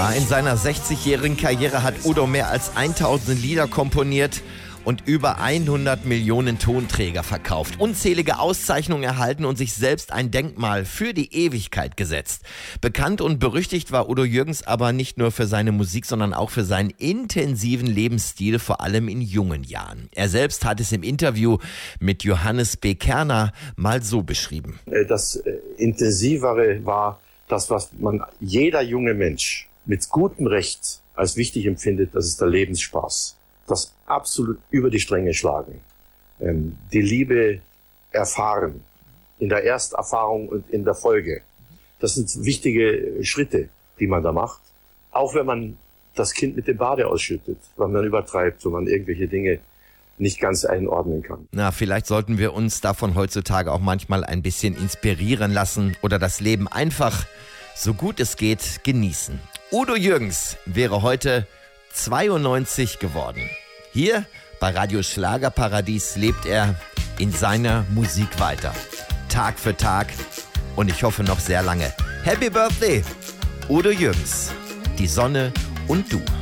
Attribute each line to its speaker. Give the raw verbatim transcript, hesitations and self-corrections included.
Speaker 1: Ja, in seiner sechzigjährigen Karriere hat Udo mehr als tausend Lieder komponiert und über hundert Millionen Tonträger verkauft, unzählige Auszeichnungen erhalten und sich selbst ein Denkmal für die Ewigkeit gesetzt. Bekannt und berüchtigt war Udo Jürgens aber nicht nur für seine Musik, sondern auch für seinen intensiven Lebensstil, vor allem in jungen Jahren. Er selbst hat es im Interview mit Johannes B. Kerner mal so beschrieben.
Speaker 2: Das Intensivere war das, was man jeder junge Mensch mit gutem Recht als wichtig empfindet, das ist der Lebensspaß. Das absolut über die Stränge schlagen, ähm, die Liebe erfahren, in der Ersterfahrung und in der Folge. Das sind wichtige Schritte, die man da macht. Auch wenn man das Kind mit dem Bade ausschüttet, wenn man übertreibt, wenn man irgendwelche Dinge nicht ganz einordnen kann.
Speaker 1: Na, vielleicht sollten wir uns davon heutzutage auch manchmal ein bisschen inspirieren lassen oder das Leben einfach, so gut es geht, genießen. Udo Jürgens wäre heute zweiundneunzig geworden. Hier bei Radio Schlagerparadies lebt er in seiner Musik weiter. Tag für Tag und ich hoffe noch sehr lange. Happy Birthday, Udo Jürgens. Die Sonne und du.